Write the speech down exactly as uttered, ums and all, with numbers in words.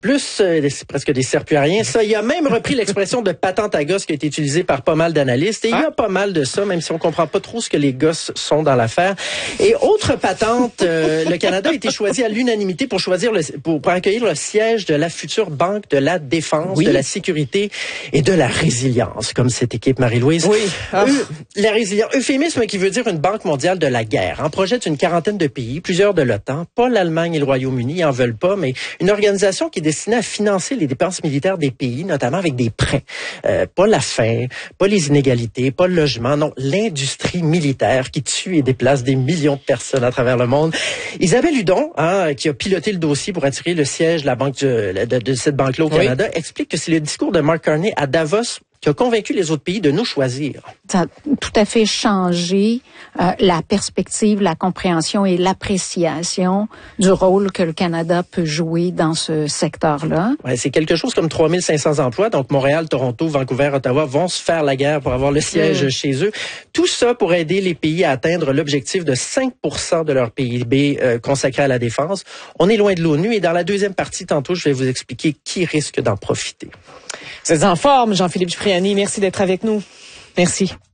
Plus, euh, c'est presque des serpus à rien. Ça, il a même repris l'expression de patente à gosse qui a été utilisée par pas mal d'analystes. Et il y a pas mal de ça, même si on comprend pas trop ce que les gosses sont dans l'affaire. Et autre patente, euh, le Canada a été choisi à l'unanimité pour choisir le, pour, pour accueillir le siège de la future Banque de la Défense, oui. de la Sécurité et de la Résilience, comme cette équipe, Marie-Louise. Oui. Ah. Euh, la résilience, euphémisme qui veut dire une banque mondiale de la guerre. En projette une quarantaine de pays, plusieurs de l'OTAN, pas l'Allemagne et le Royaume-Uni, ils en veulent pas, mais une organisation qui est destinée à financer les dépenses militaires des pays, notamment avec des prêts. Euh, pas la faim, pas les inégalités, pas le logement, non, l'industrie militaire qui tue et déplace des millions de personnes à travers le monde. Isabelle Hudon, hein, qui a piloté le dossier pour attirer le siège de la banque de, de, de cette banque-là au Canada, oui. explique que c'est le discours de Mark Carney à Davos qui a convaincu les autres pays de nous choisir. Ça a tout à fait changé euh, la perspective, la compréhension et l'appréciation du rôle que le Canada peut jouer dans ce secteur-là. Ouais, c'est quelque chose comme trois mille cinq cents emplois. Donc, Montréal, Toronto, Vancouver, Ottawa vont se faire la guerre pour avoir le siège mmh. chez eux. Tout ça pour aider les pays à atteindre l'objectif de cinq pour cent de leur P I B euh, consacré à la défense. On est loin de l'ONU et dans la deuxième partie, tantôt, je vais vous expliquer qui risque d'en profiter. Vous êtes en forme, Jean-Philippe Cipriani. Merci d'être avec nous. Merci.